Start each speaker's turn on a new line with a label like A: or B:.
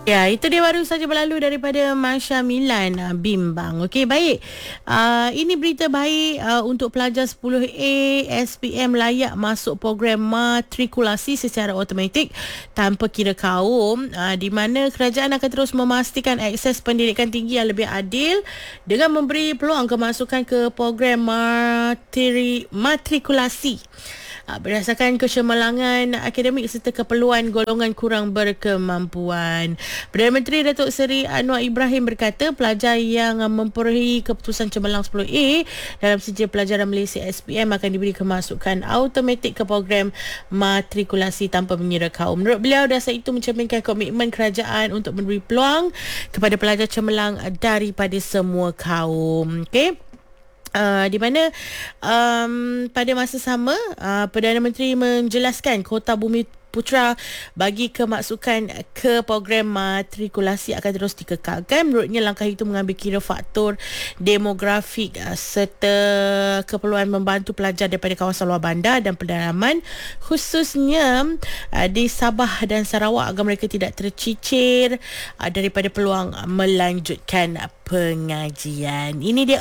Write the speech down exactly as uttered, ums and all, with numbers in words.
A: Ya, itu dia baru saja berlalu daripada Masya Milan uh, Bimbang. Okey, baik. Uh, ini berita baik uh, untuk pelajar sepuluh A S P M layak masuk program matrikulasi secara automatik tanpa kira kaum, uh, di mana kerajaan akan terus memastikan akses pendidikan tinggi yang lebih adil dengan memberi peluang kemasukan ke program matri, matrikulasi berdasarkan kecemerlangan akademik serta keperluan golongan kurang berkemampuan. Perdana Menteri Datuk Seri Anwar Ibrahim berkata pelajar yang memperolehi keputusan cemerlang sepuluh A dalam sijil pelajaran Malaysia S P M akan diberi kemasukan automatik ke program matrikulasi tanpa mengira kaum. Menurut beliau, dasar itu mencerminkan komitmen kerajaan untuk memberi peluang kepada pelajar cemerlang daripada semua kaum. Okey. Uh, di mana um, pada masa sama uh, Perdana Menteri menjelaskan kota bumi putra bagi kemasukan ke program matrikulasi akan terus dikekalkan. Menurutnya langkah itu mengambil kira faktor demografik uh, serta keperluan membantu pelajar daripada kawasan luar bandar dan pedalaman, khususnya uh, di Sabah dan Sarawak, agar mereka tidak tercicir uh, daripada peluang melanjutkan pengajian. Ini dia